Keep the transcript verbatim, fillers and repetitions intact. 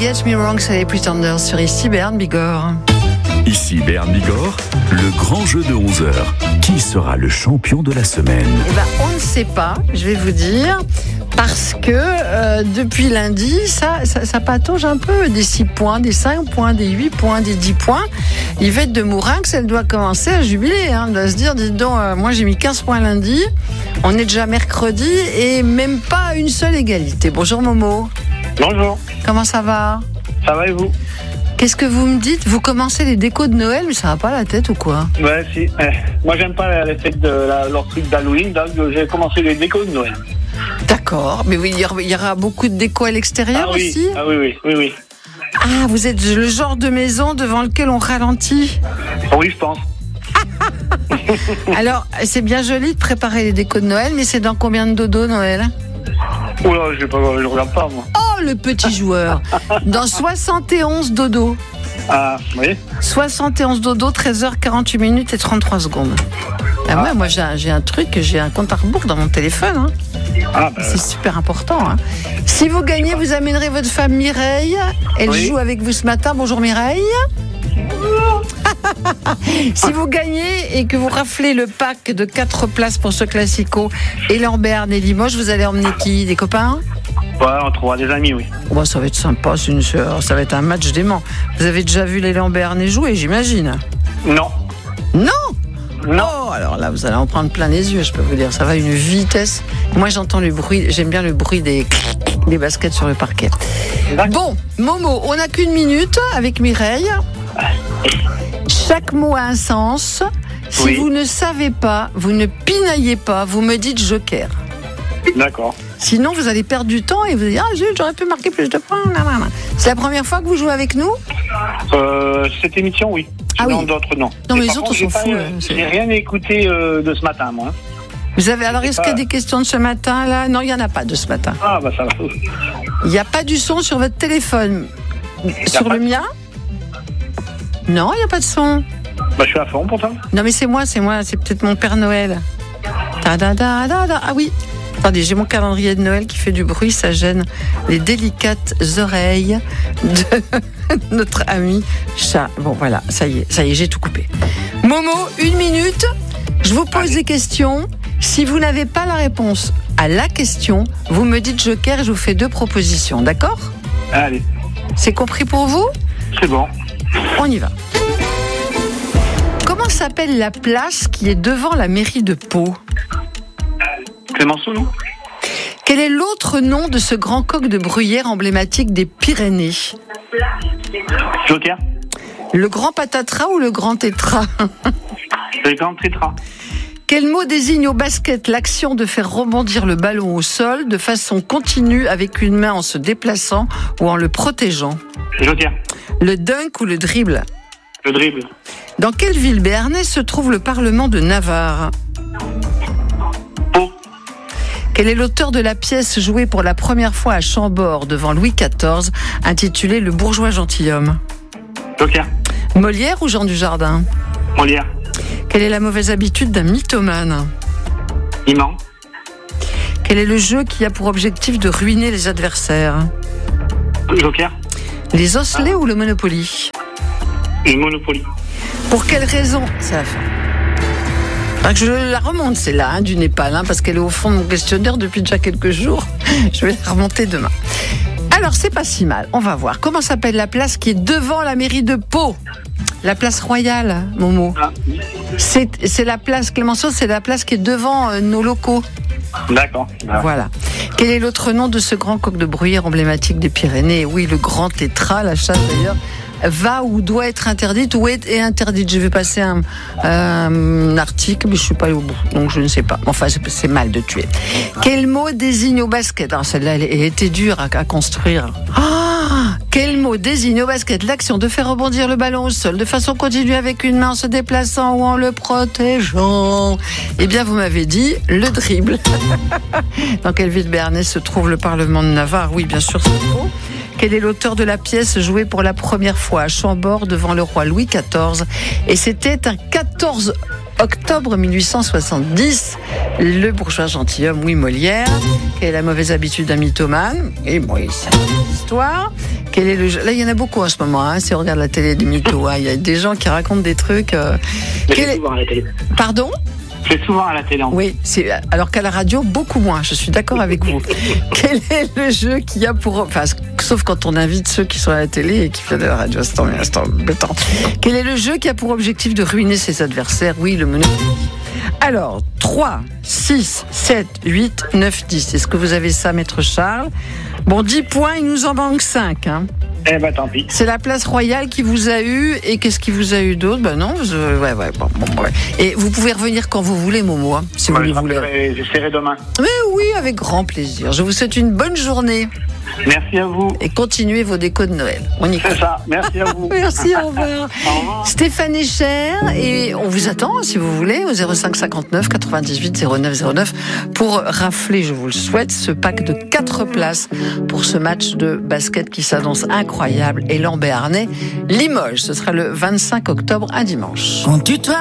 Get Me Wrong, c'est les Pretenders sur Ici Berne Bigorre. Ici Berne Bigorre, le grand jeu de onze heures. Qui sera le champion de la semaine ? Eh ben, on ne sait pas, je vais vous dire, parce que euh, depuis lundi, ça, ça, ça patauge un peu, des six points, des cinq points, des huit points, des dix points. Yvette de Mourinx, elle doit commencer à jubiler, hein, elle doit se dire, dis donc, euh, moi j'ai mis quinze points lundi, on est déjà mercredi et même pas une seule égalité. Bonjour Momo. Bonjour. Comment ça va ? Ça va et vous ? Qu'est-ce que vous me dites ? Vous commencez les décos de Noël, mais ça va pas la tête ou quoi ? Ouais, si. Eh, moi, j'aime pas les fêtes de la, leur truc d'Halloween, donc j'ai commencé les décos de Noël. D'accord, mais oui, il y aura- il y aura beaucoup de déco à l'extérieur Ah oui, aussi ? ah oui, oui, oui, oui. Ah, vous êtes le genre de maison devant lequel on ralentit ? Oui, je pense. Alors, c'est bien joli de préparer les décos de Noël, mais c'est dans combien de dodo Noël ? Oula, je, pas, je regarde pas, moi. Oh, le petit joueur ! Dans soixante et onze dodo. Ah, oui. soixante et onze dodo, treize heures quarante-huit minutes et trente-trois secondes. Ah ouais, moi j'ai un, j'ai un truc, j'ai un compte à rebours dans mon téléphone. Hein. Ah, bah, C'est super important. Hein. Si vous gagnez, vous amènerez votre femme Mireille. Elle Oui. joue avec vous ce matin. Bonjour Mireille. Si vous gagnez et que vous raflez le pack de quatre places pour ce classico et Berne et Limoges, vous allez emmener qui ? Des copains ? ouais, on trouvera des amis, oui. Oh bah, ça va être sympa, c'est une sœur. Ça va être un match dément. Vous avez déjà vu les Berne jouer, j'imagine ? Non. Non ? Non. Oh, alors là, vous allez en prendre plein les yeux, je peux vous dire. Ça va à une vitesse. Moi, j'entends le bruit, j'aime bien le bruit des, des baskets sur le parquet. Bon, Momo, on n'a qu'une minute avec Mireille. Chaque mot a un sens. Si Oui. vous ne savez pas, vous ne pinaillez pas, vous me dites joker. D'accord. Sinon, vous allez perdre du temps et vous allez dire ah, zut, j'aurais pu marquer plus de points. Nanana. C'est la première fois que vous jouez avec nous ? Euh, cette émission, oui. Ah Sinon, oui. d'autres, non. Non, Et mais les par autres, contre, on j'ai s'en pas, fout, euh, là. C'est- J'ai rien écouté euh, de ce matin, moi. hein. Vous avez alors est-ce pas- qu'il y a des questions de ce matin là ? Non, il n'y en a pas de ce matin. Ah, bah ça va. Il n'y a pas du son sur votre téléphone. Sur pas le de- mien ? Non, il n'y a pas de son. Bah, je suis à fond, pourtant. Non, mais c'est moi, c'est moi, c'est peut-être mon Père Noël. Ta da da da da. Ah oui. Attendez, j'ai mon calendrier de Noël qui fait du bruit, ça gêne les délicates oreilles de notre ami chat. Bon, voilà, ça y est, ça y est, j'ai tout coupé. Momo, une minute. Je vous pose des questions. Si vous n'avez pas la réponse à la question, vous me dites joker et je vous fais deux propositions, d'accord ? Allez, C'est compris pour vous ? c'est bon. On y va. Comment s'appelle la place qui est devant la mairie de Pau ? Clémenceau, non ? Quel est l'autre nom de ce grand coq de bruyère emblématique des Pyrénées ? Joker. Le grand patatras ou le grand tétra ? Le grand tétra. Quel mot désigne au basket l'action de faire rebondir le ballon au sol de façon continue avec une main en se déplaçant ou en le protégeant ? Joker. Le dunk ou le dribble ? Le dribble. Dans quelle ville béarnaise se trouve le Parlement de Navarre ? Pau. Quel est l'auteur de la pièce jouée pour la première fois à Chambord devant Louis quatorze, intitulée Le bourgeois gentilhomme ? Joker. Molière ou Jean Dujardin ? Molière. Quelle est la mauvaise habitude d'un mythomane ? Il ment. Quel est le jeu qui a pour objectif de ruiner les adversaires ? Joker. Les osselets ou le Monopoly ? Le Monopoly. Pour quelle raison ? C'est la fin. Alors que je la remonte, c'est là, hein, du Népal, hein, parce qu'elle est au fond de mon questionnaire depuis déjà quelques jours. Je vais la remonter demain. Alors, c'est pas si mal. On va voir. Comment s'appelle la place qui est devant la mairie de Pau ? La place royale, Momo. Ah, C'est, c'est la place, Clémenceau, c'est la place qui est devant euh, nos locaux. d'accord. Ah. Voilà. Quel est l'autre nom de ce grand coq de bruyère emblématique des Pyrénées ? Oui, le grand tétra, la chasse d'ailleurs, va ou doit être interdite ou est, est interdite. J'ai vu passer un, un article, mais je ne suis pas allée au bout, donc je ne sais pas. Enfin, c'est, c'est mal de tuer. Quel mot désigne au basket ? Alors celle-là, elle, elle était dure à, à construire. Ah, quel mot désigne au basket l'action de faire rebondir le ballon au sol de façon continue avec une main en se déplaçant ou en le protégeant ? Eh bien, vous m'avez dit le dribble. Dans quelle ville béarnaise se trouve le Parlement de Navarre ? Oui, bien sûr, c'est faux. Quel est l'auteur de la pièce jouée pour la première fois à Chambord devant le roi Louis quatorze ? Et c'était un quatorze octobre mille huit cent soixante-dix. Le bourgeois gentilhomme, oui, Molière. Quelle est la mauvaise habitude d'un mythomane ? Et bon, c'est une histoire. Quel est le jeu? Là, il y en a beaucoup en ce moment, hein, si on regarde la télé des mythos. Hein, il y a des gens qui racontent des trucs. Euh... Quel est... est... souvent à la télé. Pardon? C'est souvent à la télé. Oui, c'est... alors qu'à la radio, beaucoup moins. Je suis d'accord avec vous. Quel est le jeu qui a pour... Enfin, sauf quand on invite ceux qui sont à la télé et qui viennent de la radio. C'est embêtant. Quel est le jeu qui a pour objectif de ruiner ses adversaires? Oui, le Monopoly. Alors, trois, six, sept, huit, neuf, dix. Est-ce que vous avez ça, Maître Charles? Bon, dix points, il nous en manque cinq. Hein. Eh ben, tant pis. C'est la place royale qui vous a eu. Et qu'est-ce qui vous a eu d'autre? Ben non, je... ouais, ouais, bon, bon, ouais. Et vous pouvez revenir quand vous voulez, Momo, hein, si Moi, vous je le voulez. rappellerai, j'essaierai demain. Mais oui, avec grand plaisir. Je vous souhaite une bonne journée. Merci à vous. Et continuez vos décos de Noël. On y C'est croit. ça. Merci à vous. Merci, au revoir. Au revoir. Stéphane Echer, et on vous attend, si vous voulez, au zéro cinq cinquante-neuf quatre-vingt-dix-huit zéro neuf zéro neuf pour rafler, je vous le souhaite, ce pack de quatre places pour ce match de basket qui s'annonce incroyable. Élan Béarnais, Limoges. Ce sera le vingt-cinq octobre, un dimanche. Quand tu